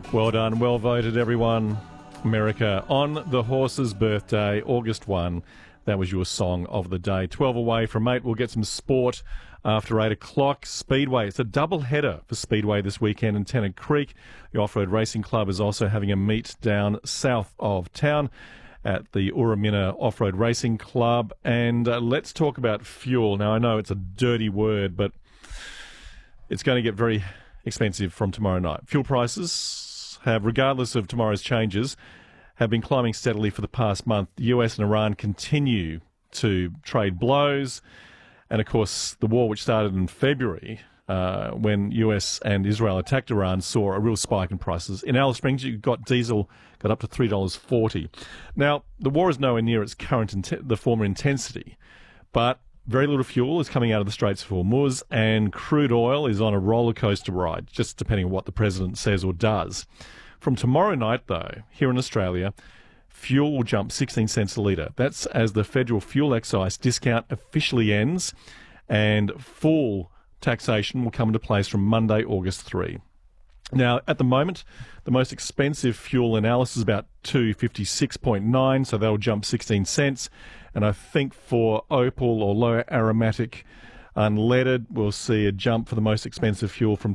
Well done, well voted, everyone. America on the horse's birthday, August 1. That was your song of the day. 12 away from 8. We'll get some sport after 8 o'clock. Speedway. It's a double header for Speedway this weekend in Tennant Creek. The Off-Road Racing Club is also having a meet down south of town at the Uramina Off-Road Racing Club. And let's talk about fuel. Now, I know it's a dirty word, but it's going to get very expensive from tomorrow night. Fuel prices have, regardless of tomorrow's changes, have been climbing steadily for the past month. The US and Iran continue to trade blows. And, of course, the war, which started in February, when US and Israel attacked Iran, saw a real spike in prices. In Alice Springs, you got diesel got up to $3.40. Now, the war is nowhere near its the former intensity, but very little fuel is coming out of the Straits of Hormuz, and crude oil is on a roller coaster ride, just depending on what the president says or does. From tomorrow night, though, here in Australia, fuel will jump 16 cents a litre. That's as the federal fuel excise discount officially ends, and full taxation will come into place from Monday, August 3. Now, at the moment, the most expensive fuel in Alice is about $2.56.9, so that'll jump 16 cents. And I think for Opal or lower aromatic unleaded, we'll see a jump for the most expensive fuel from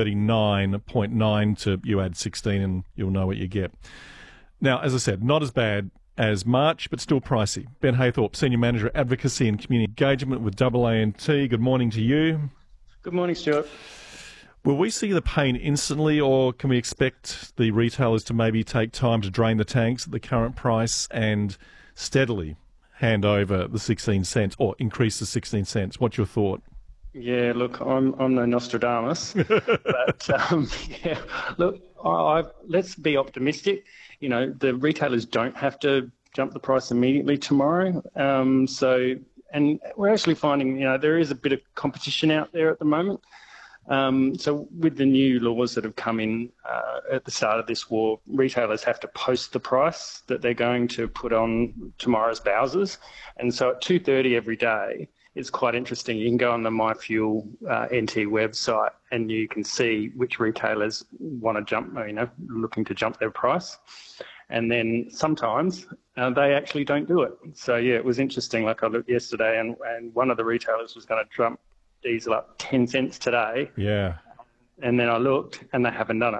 $2.39.9 to you add 16 and you'll know what you get. Now, as I said, not as bad as March, but still pricey. Ben Haythorpe, Senior Manager, Advocacy and Community Engagement with AANT. Good morning to you. Good morning, Stuart. Will we see the pain instantly, or can we expect the retailers to maybe take time to drain the tanks at the current price and steadily hand over the 16 cents or increase the 16 cents? What's your thought? Yeah, look, I'm no Nostradamus, but yeah, look, let's be optimistic. You know, the retailers don't have to jump the price immediately tomorrow. And we're actually finding, there is a bit of competition out there at the moment. So with the new laws that have come in at the start of this war, retailers have to post the price that they're going to put on tomorrow's Bowsers. And so at 2:30 every day, it's quite interesting. You can go on the MyFuel NT website and you can see which retailers want to jump, looking to jump their price. And then sometimes they actually don't do it. So, yeah, it was interesting. Like I looked yesterday and one of the retailers was going to jump diesel up 10 cents today. Yeah. And then I looked and they haven't done it.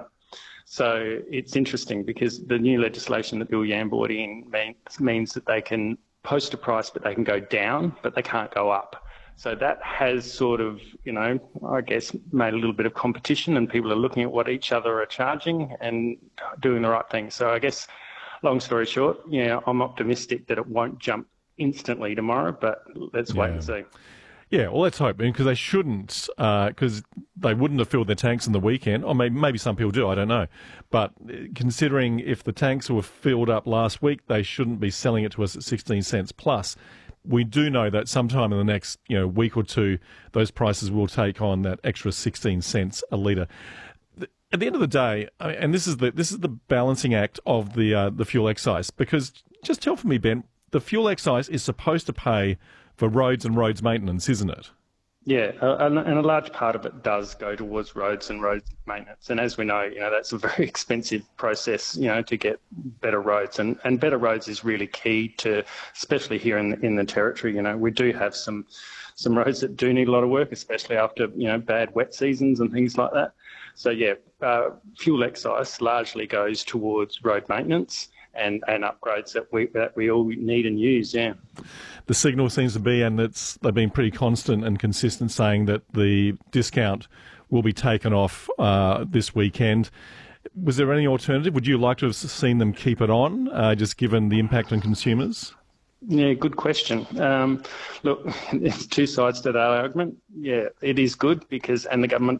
So it's interesting because the new legislation that Bill Yan brought in means that they can post a price, but they can go down, but they can't go up. So that has sort of, I guess, made a little bit of competition, and people are looking at what each other are charging and doing the right thing. So I guess, long story short, I'm optimistic that it won't jump instantly tomorrow, but let's wait and see. Yeah, well, let's hope, because they shouldn't, because they wouldn't have filled their tanks on the weekend, or maybe some people do, I don't know. But considering if the tanks were filled up last week, they shouldn't be selling it to us at 16 cents plus. We do know that sometime in the next week or two, those prices will take on that extra 16 cents a litre. At the end of the day, and this is the balancing act of the fuel excise, because just tell for me, Ben, the fuel excise is supposed to pay for roads and roads maintenance, isn't it? Yeah, and a large part of it does go towards roads and road maintenance. And as we know, that's a very expensive process, to get better roads. And better roads is really key to, especially here in the Territory. We do have some roads that do need a lot of work, especially after, bad wet seasons and things like that. So, yeah, fuel excise largely goes towards road maintenance and upgrades that we all need and use, yeah. The signal seems to be, and they've been pretty constant and consistent, saying that the discount will be taken off this weekend. Was there any alternative? Would you like to have seen them keep it on, just given the impact on consumers? Yeah, good question. Look, there's two sides to that argument. Yeah, it is good and the government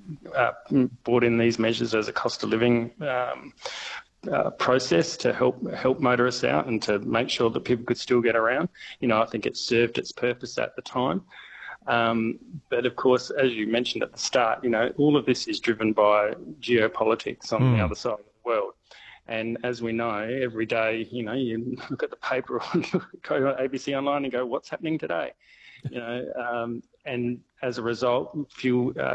brought in these measures as a cost of living process to help motorists out and to make sure that people could still get around. I think it served its purpose at the time. But of course, as you mentioned at the start, all of this is driven by geopolitics on the other side of the world. And as we know, every day, you look at the paper or go on ABC Online and go, what's happening today? And as a result, fuel